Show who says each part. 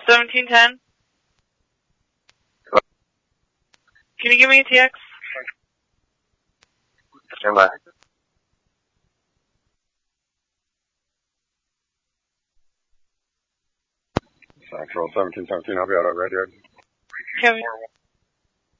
Speaker 1: 1710. Can you give me a TX?
Speaker 2: Stand by. Central 1717, I'll be out of radio.
Speaker 1: Kevin.